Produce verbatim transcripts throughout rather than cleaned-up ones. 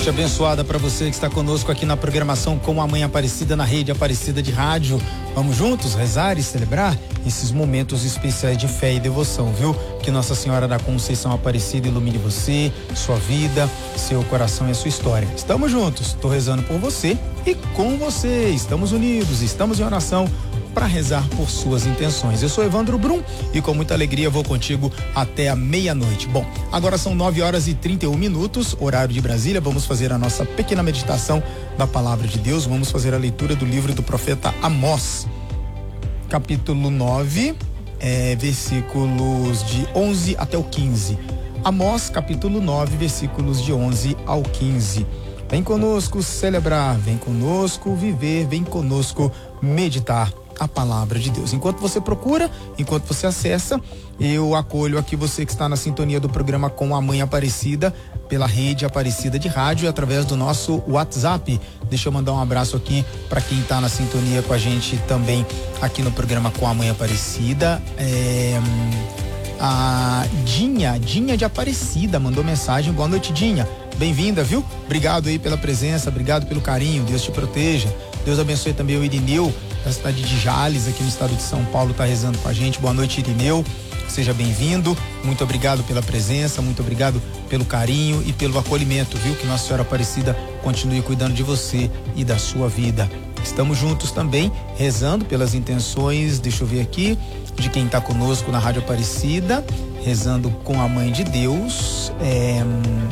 Noite abençoada para você que está conosco aqui na programação Com a Mãe Aparecida, na rede Aparecida de Rádio. Vamos juntos rezar e celebrar esses momentos especiais de fé e devoção, viu? Que Nossa Senhora da Conceição Aparecida ilumine você, sua vida, seu coração e a sua história. Estamos juntos, estou rezando por você e com você. Estamos unidos, estamos em oração para rezar por suas intenções. Eu sou Evandro Brum e com muita alegria vou contigo até a meia-noite. Bom, agora são nove horas e trinta e um minutos, horário de Brasília. Vamos fazer a nossa pequena meditação da Palavra de Deus. Vamos fazer a leitura do livro do profeta Amós, capítulo nove, é, versículos de onze até o quinze. Amós, capítulo nove, versículos de onze ao quinze. Vem conosco celebrar, vem conosco viver, vem conosco meditar a palavra de Deus. Enquanto você procura, enquanto você acessa, eu acolho aqui você que está na sintonia do programa Com a Mãe Aparecida, pela rede Aparecida de Rádio e através do nosso WhatsApp. Deixa eu mandar um abraço aqui para quem está na sintonia com a gente também aqui no programa Com a Mãe Aparecida. É, a Dinha, Dinha de Aparecida mandou mensagem. Boa noite, Dinha. Bem-vinda, viu? Obrigado aí pela presença, obrigado pelo carinho. Deus te proteja. Deus abençoe também o Irineu, da cidade de Jales, aqui no estado de São Paulo, tá rezando com a gente. Boa noite, Irineu. Seja bem-vindo. Muito obrigado pela presença, muito obrigado pelo carinho e pelo acolhimento, viu? Que Nossa Senhora Aparecida continue cuidando de você e da sua vida. Estamos juntos também, rezando pelas intenções, deixa eu ver aqui, de quem está conosco na Rádio Aparecida, rezando com a Mãe de Deus, é...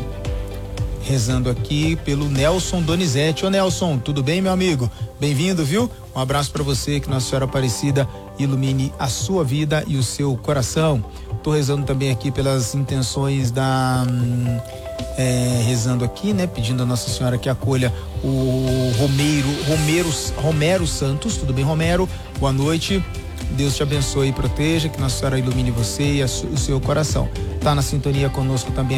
rezando aqui pelo Nelson Donizete. Ô Nelson, tudo bem, meu amigo? Bem-vindo, viu? Um abraço para você, que Nossa Senhora Aparecida ilumine a sua vida e o seu coração. Tô rezando também aqui pelas intenções da... Hum, é, rezando aqui, né? Pedindo a Nossa Senhora que acolha o Romeiro, Romero, Romero Santos. Tudo bem, Romero? Boa noite. Deus te abençoe e proteja, que Nossa Senhora ilumine você e a, o seu coração. Tá na sintonia conosco também